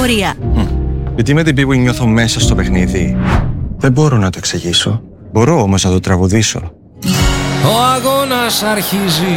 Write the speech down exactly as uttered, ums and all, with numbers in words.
πορεία. Mm. Γιατί με την Bwin νιώθω μέσα στο παιχνίδι. Δεν μπορώ να το εξηγήσω. Μπορώ όμως να το τραγουδήσω. Ο αγώνας αρχίζει.